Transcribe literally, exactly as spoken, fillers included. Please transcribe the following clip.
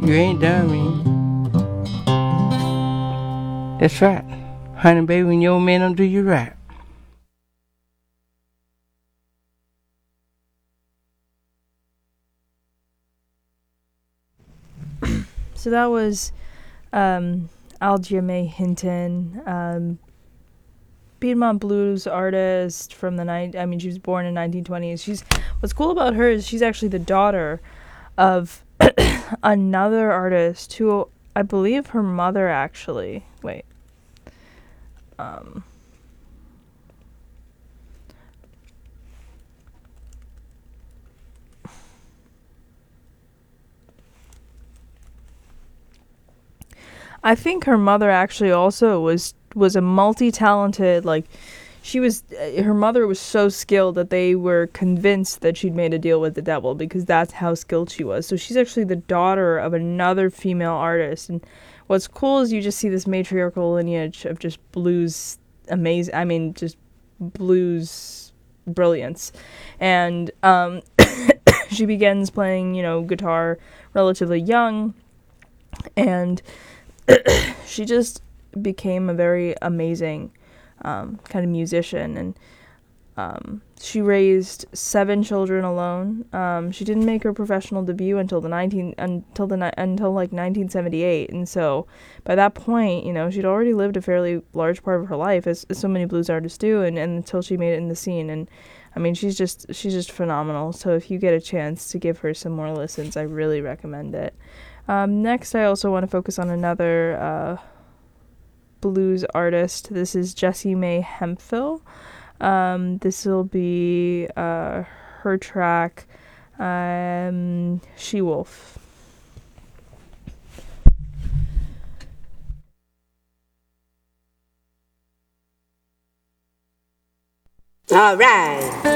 You ain't dummy. That's right. Honey, baby, when your man don't do you right. So that was um, Algia May Hinton, um, Piedmont blues artist from the night. I mean, she was born in nineteen twenties. She's what's cool about her is she's actually the daughter of another artist who I believe her mother actually. Wait. Um. I think her mother actually also was was a multi-talented, like she was uh, her mother was so skilled that they were convinced that she'd made a deal with the devil because that's how skilled she was. So she's actually the daughter of another female artist, and what's cool is you just see this matriarchal lineage of just blues amazing I mean just blues brilliance. And um she begins playing, you know, guitar relatively young, and she just became a very amazing um, kind of musician, and um, she raised seven children alone. Um, she didn't make her professional debut until the nineteen until the until like nineteen seventy-eight, and so by that point, you know, she'd already lived a fairly large part of her life, as, as so many blues artists do, and, and until she made it in the scene. And I mean, she's just she's just phenomenal. So if you get a chance to give her some more listens, I really recommend it. Um, next, I also want to focus on another uh, blues artist. This is Jessie Mae Hemphill. Um, this will be uh, her track, um, She Wolf. All right.